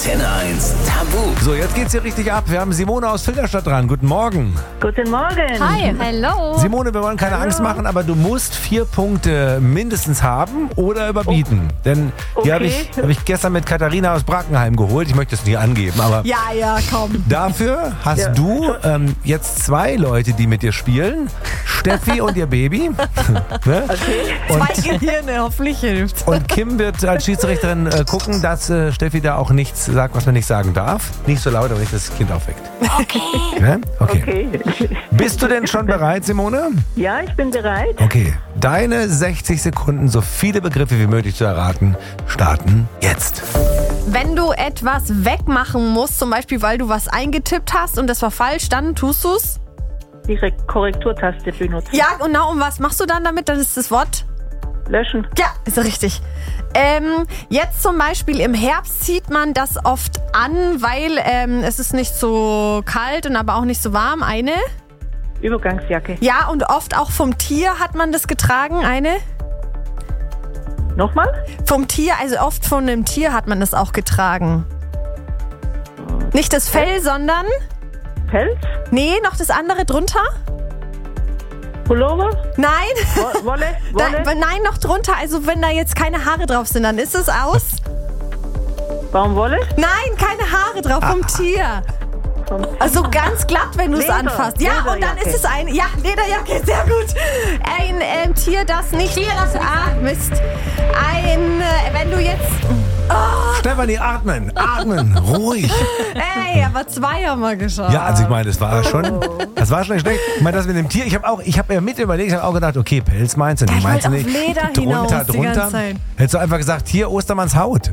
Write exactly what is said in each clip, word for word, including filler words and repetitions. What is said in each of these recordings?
Antenne eins Tabu. So, jetzt geht's hier richtig ab. Wir haben Simone aus Filderstadt dran. Guten Morgen. Guten Morgen. Hi, hello. Simone, wir wollen keine Hallo. Angst machen, aber du musst vier Punkte mindestens haben oder überbieten. Oh. Denn die Okay. habe ich, hab ich gestern mit Katharina aus Brackenheim geholt. Ich möchte es nicht angeben, aber Ja, ja, komm. dafür hast Ja. du ähm, jetzt zwei Leute, die mit dir spielen. Steffi und ihr Baby. Ne? Zwei Gehirne, hoffentlich hilft's. Und Kim wird als Schiedsrichterin äh, gucken, dass äh, Steffi da auch nichts sagt, was man nicht sagen darf. Nicht so laut, aber nicht das Kind aufweckt. Okay. Ne? Okay. Okay. Bist du denn schon bereit, Simone? Ja, ich bin bereit. Okay. Deine sechzig Sekunden, so viele Begriffe wie möglich zu erraten, starten jetzt. Wenn du etwas wegmachen musst, zum Beispiel, weil du was eingetippt hast und das war falsch, dann tust du's? Direkt Korrekturtaste benutzen. Ja, genau. Und was machst du dann damit? Dann ist das Wort? Löschen. Ja, ist richtig. Ähm, jetzt zum Beispiel im Herbst zieht man das oft an, weil ähm, es ist nicht so kalt und aber auch nicht so warm. Eine? Übergangsjacke. Ja, und oft auch vom Tier hat man das getragen. Eine? Nochmal? Vom Tier, also oft von einem Tier hat man das auch getragen. Nicht das Fell, sondern... Pelz? Nee, noch das andere drunter? Pullover? Nein. Wo- Wolle? Wolle? Da, nein, noch drunter. Also wenn da jetzt keine Haare drauf sind, dann ist es aus. Baumwolle? Nein, keine Haare drauf vom Tier. Vom- Also ganz glatt, wenn du es Leder, anfasst. Ja, und dann Lederjacke. ist es ein... Ja, Lederjacke, sehr gut. Ein ähm, Tier, das nicht... Tier, das... Ah, Mist. Ein... Äh, wenn du jetzt... Stefanie, atmen, atmen, ruhig. Ey, aber zwei haben wir geschafft. Ja, also ich meine, das war schon, das war schon nicht schlecht. Ich meine, das mit dem Tier, ich habe auch, ich habe ja mit überlegt, ich habe auch gedacht, okay, Pelz meinst du nicht, Ich meinst du wollte nicht? auf Leder drunter, hinaus die drunter. ganze Zeit. Hättest du einfach gesagt, hier Ostermanns Haut.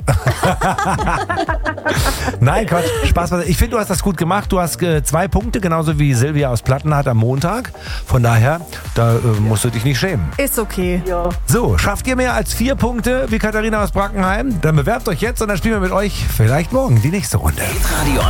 Nein, Quatsch, Spaß beiseite. Ich finde, du hast das gut gemacht. Du hast äh, zwei Punkte, genauso wie Silvia aus Plattenhardt am Montag. Von daher, da äh, musst du dich nicht schämen. Ist okay. Ja. So, schafft ihr mehr als vier Punkte wie Katharina aus Brackenheim? Dann bewerbt euch jetzt und dann spielen wir mit euch vielleicht morgen die nächste Runde. Hitradio